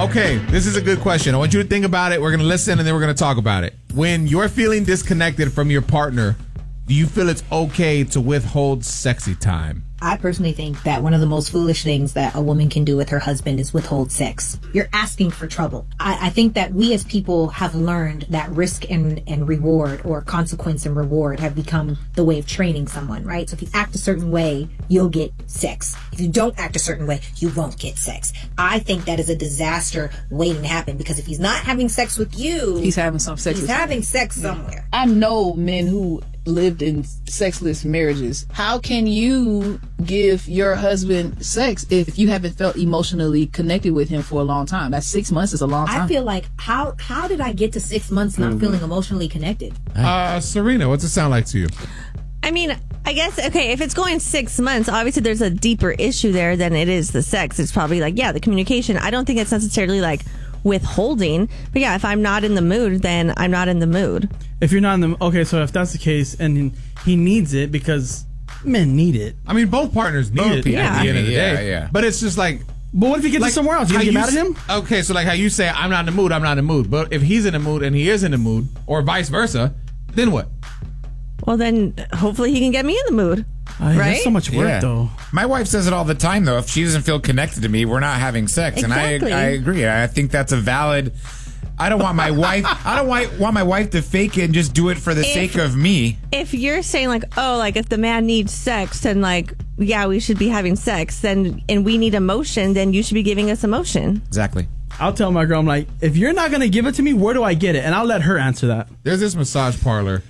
Okay, this is a good question. I want you to think about it. We're going to listen and then we're going to talk about it. When you're feeling disconnected from your partner, do you feel it's okay to withhold sexy time? I personally think that one of the most foolish things that a woman can do with her husband is withhold sex. You're asking for trouble. I think that we as people have learned that risk and reward, or consequence and reward, have become the way of training someone, right? So if you act a certain way, you'll get sex. If you don't act a certain way, you won't get sex. I think that is a disaster waiting to happen, because if he's not having sex with you, he's having some sex. He's having sex somewhere. I know men who lived in sexless marriages. How can you give your husband sex if you haven't felt emotionally connected with him for a long time? That's 6 months is a long time. I feel like, how did I get to 6 months not feeling emotionally connected? Serena, what's it sound like to you? I mean, I guess, okay, if it's going 6 months, obviously there's a deeper issue there than it is the sex. It's probably like, the communication. I don't think it's necessarily like withholding. But yeah, if I'm not in the mood, then I'm not in the mood. If you're not in the... Okay, so if that's the case and he needs it, because men need it. I mean, both partners need it at the end of the day. Yeah. But it's just like... But what if he gets it somewhere else? You gonna get mad at him? Okay, so like how you say, I'm not in the mood, I'm not in the mood. But if he's in the mood and he is in the mood, or vice versa, then what? Well, then hopefully he can get me in the mood. Right? That's so much work, though. My wife says it all the time, though. If she doesn't feel connected to me, we're not having sex. Exactly. And I agree. I think that's a valid... I don't want my wife... I don't want my wife to fake it and just do it for the sake of me. If you're saying like, oh, like if the man needs sex, then like, yeah, we should be having sex, then, and we need emotion, then you should be giving us emotion. Exactly. I'll tell my girl, I'm like, if you're not going to give it to me, where do I get it? And I'll let her answer that. There's this massage parlor.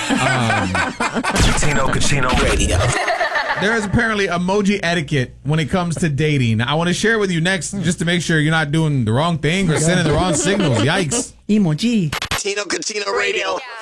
Casino Radio. There is apparently emoji etiquette when it comes to dating. I want to share with you next, just to make sure you're not doing the wrong thing or sending the wrong signals. Yikes. Emoji. Casino Radio.